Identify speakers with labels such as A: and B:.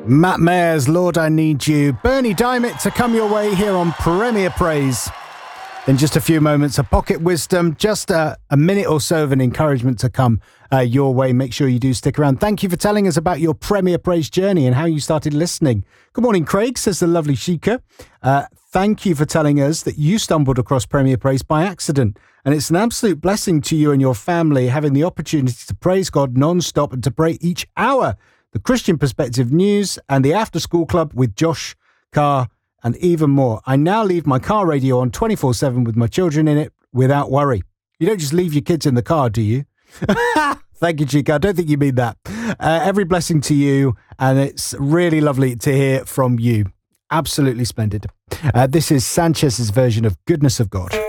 A: Matt Mayers, Lord, I Need You. Bernie Diamond to come your way here on Premier Praise. In just a few moments, a pocket wisdom, just a minute or so of an encouragement to come your way. Make sure you do stick around. Thank you for telling us about your Premier Praise journey and how you started listening. Good morning, Craig, says the lovely Sheikah. Thank you for telling us that you stumbled across Premier Praise by accident. And it's an absolute blessing to you and your family having the opportunity to praise God non-stop and to pray each hour. The Christian Perspective News and the After School Club with Josh Carr and even more. I now leave my car radio on 24/7 with my children in it without worry. You don't just leave your kids in the car, do you? Thank you, Chica. I don't think you mean that. Every blessing to you, and it's really lovely to hear from you. Absolutely splendid. This is Sanchez's version of Goodness of God.